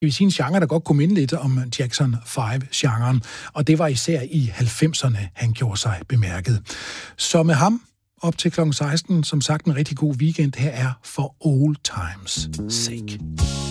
vil sige en genre, der godt kunne minde lidt om Jackson 5-genren, og det var især i 90'erne, han gjorde sig bemærket. Så med ham op til kl. 16, som sagt en rigtig god weekend. Her er For Old Times Sake.